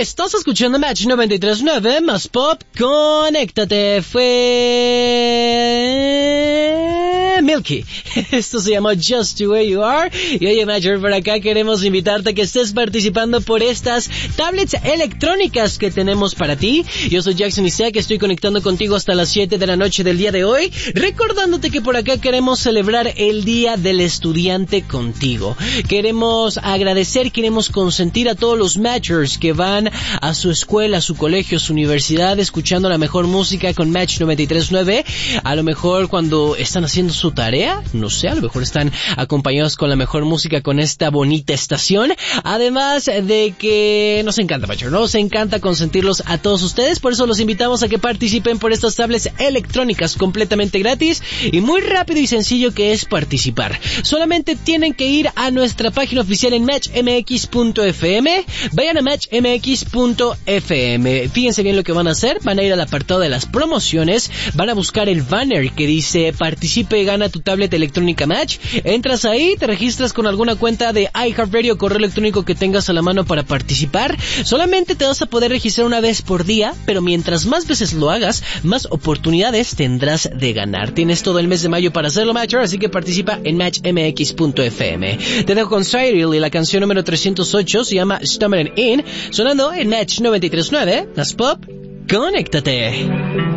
Estás escuchando Match 93.9 más Pop. Conéctate. Fue Milky. Esto se llama Just the Way You Are. Y oye, Matcher, por acá queremos invitarte a que estés participando por estas tablets electrónicas que tenemos para ti. Yo soy Jackson Isaac, estoy conectando contigo hasta las 7 de la noche del día de hoy, recordándote que por acá queremos celebrar el Día del Estudiante contigo. Queremos agradecer, queremos consentir a todos los Matchers que van a su escuela, a su colegio, a su universidad, escuchando la mejor música con Match 93.9. A lo mejor cuando están haciendo su tarea, no sé, a lo mejor están acompañados con la mejor música con esta bonita estación. Además de que nos encanta, Matcher, nos encanta consentirlos a todos ustedes. Por eso los invitamos a que participen por estas tablets electrónicas completamente gratis y muy rápido y sencillo que es participar. Solamente tienen que ir a nuestra página oficial en matchmx.fm. Vayan a matchmx.fm. Fíjense bien lo que van a hacer. Van a ir al apartado de las promociones. Van a buscar el banner que dice participe y gana tu tablet electrónica Match. Entras ahí, te registras con alguna cuenta de iHeartRadio o correo electrónico que tengas a la mano para participar. Solamente te vas a poder registrar una vez por día, pero mientras más veces lo hagas, más oportunidades tendrás de ganar. Tienes todo el mes de mayo para hacerlo, Matcher, así que participa en matchmx.fm. Te dejo con Cyril y la canción número 308 se llama Stumbling In, sonando en Match 93.9. Las Pop, conéctate.